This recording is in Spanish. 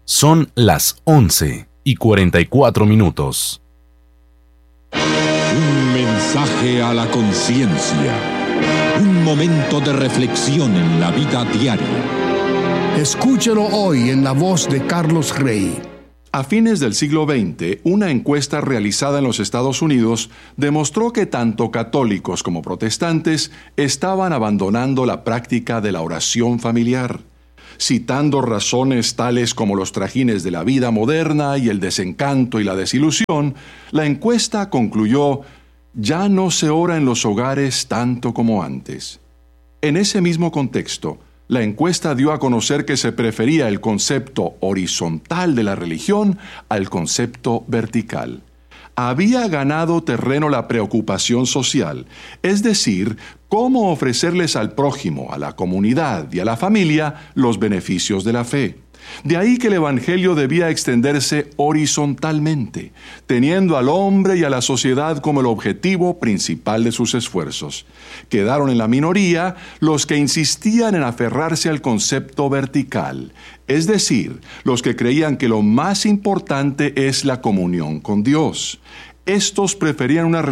Son las 11:44. Un mensaje a la conciencia. Un momento de reflexión en la vida diaria. Escúchelo hoy en la voz de Carlos Rey. A fines del siglo XX, una encuesta realizada en los Estados Unidos demostró que tanto católicos como protestantes estaban abandonando la práctica de la oración familiar. Citando razones tales como los trajines de la vida moderna y el desencanto y la desilusión, la encuesta concluyó: ya no se ora en los hogares tanto como antes. En ese mismo contexto, la encuesta dio a conocer que se prefería el concepto horizontal de la religión al concepto vertical. Había ganado terreno la preocupación social, es decir, cómo ofrecerles al prójimo, a la comunidad y a la familia los beneficios de la fe. De ahí que el Evangelio debía extenderse horizontalmente, teniendo al hombre y a la sociedad como el objetivo principal de sus esfuerzos. Quedaron en la minoría los que insistían en aferrarse al concepto vertical, es decir, los que creían que lo más importante es la comunión con Dios. Estos preferían una